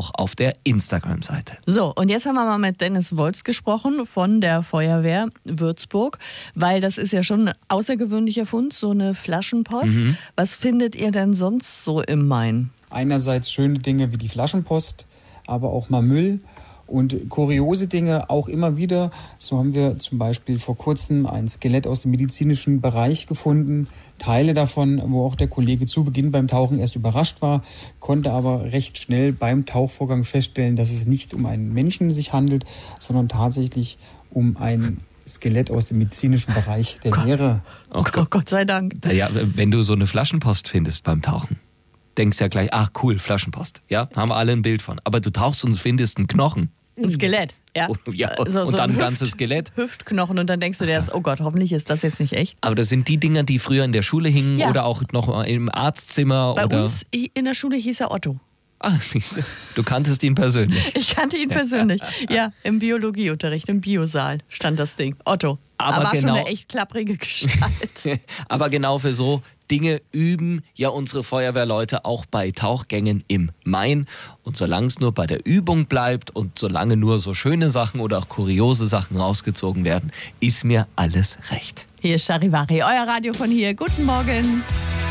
auch auf der Instagram-Seite. So, und jetzt haben wir mal mit Dennis Wolz gesprochen von der Feuerwehr Würzburg, weil das ist ja schon ein außergewöhnlicher Fund, so eine Flaschenpost. Was findet ihr denn sonst so im Main? Einerseits schöne Dinge wie die Flaschenpost, aber auch mal Müll und kuriose Dinge auch immer wieder. So haben wir zum Beispiel vor kurzem ein Skelett aus dem medizinischen Bereich gefunden. Teile davon, wo auch der Kollege zu Beginn beim Tauchen erst überrascht war, konnte aber recht schnell beim Tauchvorgang feststellen, dass es nicht um einen Menschen sich handelt, sondern tatsächlich um ein Skelett aus dem medizinischen Bereich der Lehre. Oh Gott sei Dank. Naja, wenn du so eine Flaschenpost findest beim Tauchen, denkst ja gleich, ach cool, Flaschenpost. Ja, haben wir alle ein Bild von. Aber du tauchst und findest ein Knochen. Ein Skelett, ja. Ja, so und dann ein ein ganzes Skelett. Hüftknochen und dann denkst du dir erst, oh Gott, hoffentlich ist das jetzt nicht echt. Aber das sind die Dinger, die früher in der Schule hingen oder auch noch mal im Arztzimmer. Bei oder uns in der Schule hieß er Otto. Ah, siehst du, du kanntest ihn persönlich. Ich kannte ihn persönlich. Ja, im Biologieunterricht, im Biosaal stand das Ding. Otto. Aber war genau, schon eine echt klapprige Gestalt. aber genau für so Dinge üben ja unsere Feuerwehrleute auch bei Tauchgängen im Main. Und solange es nur bei der Übung bleibt und solange nur so schöne Sachen oder auch kuriose Sachen rausgezogen werden, ist mir alles recht. Hier ist Charivari, euer Radio von hier. Guten Morgen.